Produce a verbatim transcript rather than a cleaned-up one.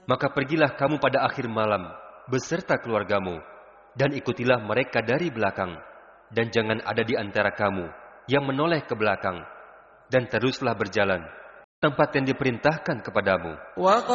Maka pergilah kamu pada akhir malam beserta keluargamu, dan ikutilah mereka dari belakang, dan jangan ada di antara kamu yang menoleh ke belakang, dan teruslah berjalan tempat yang diperintahkan kepadamu.